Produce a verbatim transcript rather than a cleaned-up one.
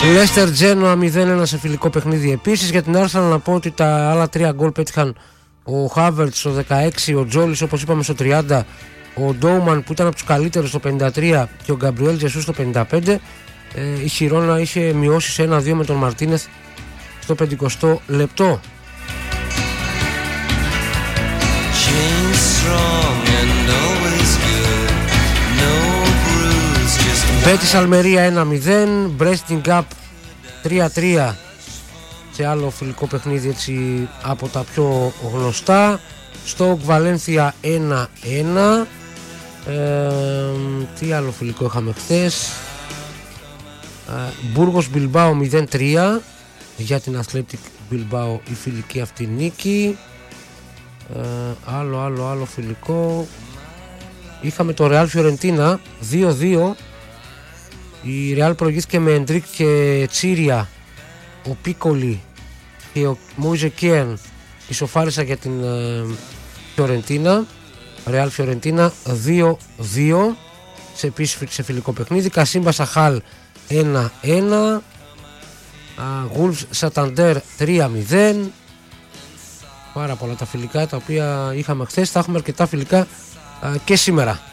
Λέστερ Τζένοα μηδέν ένα σε φιλικό παιχνίδι επίσης. Για την Arsenal να πω ότι τα άλλα τρία γκολ πέτυχαν ο Χάβερτς στο δεκαέξι, ο Τζόλις όπως είπαμε στο τριάντα, ο Ντόουμαν που ήταν από τους καλύτερους στο πενήντα τρία και ο Γκαμπριέλ Τζεσούς στο πενήντα πέντε. ε, Η Χιρόνα είχε μειώσει σε ένα δύο με τον Μαρτίνεθ στο πενηκοστό λεπτό. Μπέτις Αλμερία ένα μηδέν, Μπρέστιν Γκάπ τρία τρία σε άλλο φιλικό παιχνίδι έτσι από τα πιο γνωστά. Στόκ Βαλένθια ένα ένα. ε, Τι άλλο φιλικό είχαμε χθες? ε, Μπούργος Μπιλμπάο μηδέν τρία για την Αθλέτικ Μπιλμπάο η φιλική αυτή νίκη. ε, Άλλο άλλο άλλο φιλικό είχαμε το Ρεάλ Φιωρεντίνα δύο δύο. Η Ρεάλ προηγήθηκε με Εντρίκ και Τσίρια, ο Πίκολι και ο Μόιζε Κέαν ισοφάρισαν για την Φιωρεντίνα. Ρεάλ Φιωρεντίνα δύο δύο σε επίσης σε φιλικό παιχνίδι. Κασίμπα Σαχάλ ένα ένα. Γουλφς Σαταντέρ τρία μηδέν. Πάρα πολλά τα φιλικά τα οποία είχαμε χθες. Θα έχουμε αρκετά φιλικά α, και σήμερα.